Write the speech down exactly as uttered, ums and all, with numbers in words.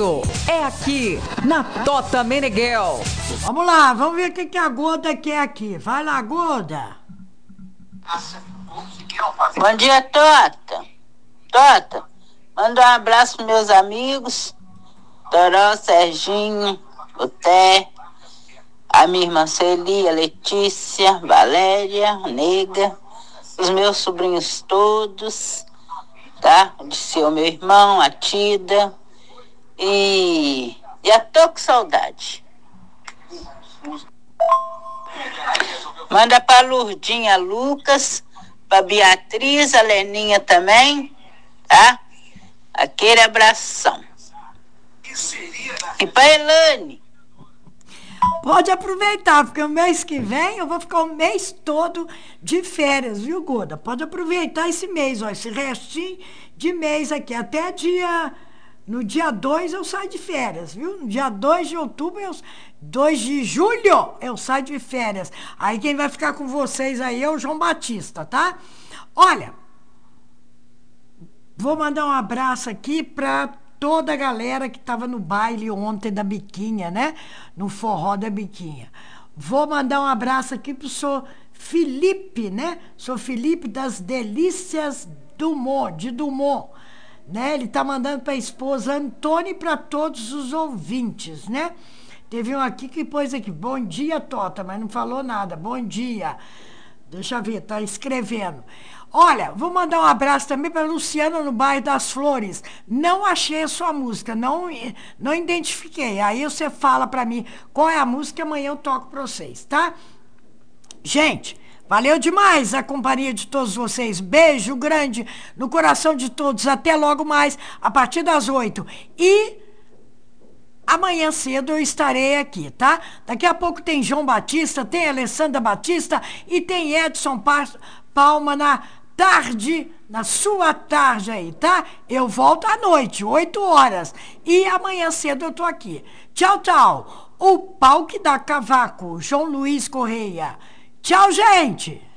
sucesso é aqui na Tota Meneghel. Vamos lá, vamos ver o que, que a Goda quer aqui. Vai lá, Goda. Bom dia, Tota. Tota, manda um abraço para meus amigos, Toró, Serginho, o Té, a minha irmã Celi, a Letícia, Valéria, a Nega, os meus sobrinhos todos, tá? O Disseu, meu irmão, a Tida, e, e a tô com saudade. Manda pra Lurdinha, Lucas, pra Beatriz, a Leninha também, tá? Aquele abração. E pra Elane. Pode aproveitar, porque o mês que vem eu vou ficar o mês todo de férias, viu, Goda? Pode aproveitar esse mês, ó, esse restinho de mês aqui. Até dia... No dia dois eu saio de férias, viu? No dia dois de outubro, eu, dois de julho, eu saio de férias. Aí quem vai ficar com vocês aí é o João Batista, tá? Olha, vou mandar um abraço aqui pra toda a galera que tava no baile ontem da Biquinha, né? No forró da Biquinha. Vou mandar um abraço aqui pro senhor Felipe, né? Sou Felipe das Delícias Dumont, de Dumont. Né? Ele tá mandando para a esposa Antônia e para todos os ouvintes, né? Teve um aqui que pôs aqui, bom dia, Tota, mas não falou nada, bom dia. Deixa eu ver, tá escrevendo. Olha, vou mandar um abraço também para Luciana no bairro das Flores. Não achei a sua música, não, não identifiquei. Aí você fala para mim qual é a música, amanhã eu toco para vocês, tá? Gente, valeu demais a companhia de todos vocês. Beijo grande no coração de todos. Até logo mais, a partir das oito. E amanhã cedo eu estarei aqui, tá? Daqui a pouco tem João Batista, tem Alessandra Batista e tem Edson Palma na tarde, na sua tarde aí, tá? Eu volto à noite, oito horas. E amanhã cedo eu tô aqui. Tchau, tchau. O pau que dá cavaco, João Luiz Correia. Tchau, gente!